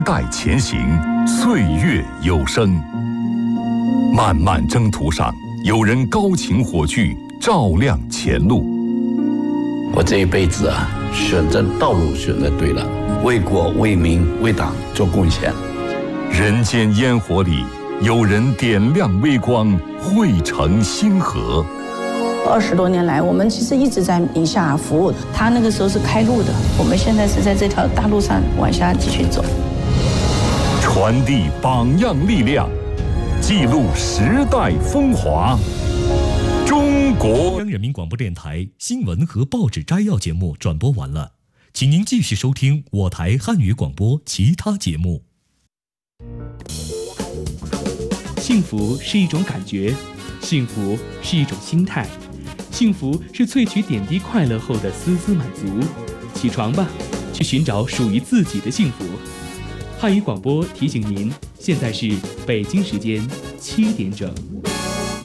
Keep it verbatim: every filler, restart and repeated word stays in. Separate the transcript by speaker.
Speaker 1: 代前行，岁月有声。漫漫征途上，有人高擎火炬，照亮前路。
Speaker 2: 我这一辈子啊，选择道路选择对了，为国为民为党做贡献。
Speaker 1: 人间烟火里，有人点亮微光，汇成星河。
Speaker 3: 二十多年来，我们其实一直在宁夏服务。他那个时候是开路的，我们现在是在这条大路上往下继续走。
Speaker 1: 传递榜样力量，记录时代风华。中国
Speaker 4: 中央人民广播电台新闻和报纸摘要节目转播完了，请您继续收听我台汉语广播其他节目。
Speaker 5: 幸福是一种感觉，幸福是一种心态，幸福是萃取点滴快乐后的丝丝满足。起床吧，去寻找属于自己的幸福。汉语广播提醒您，现在是北京时间七点整。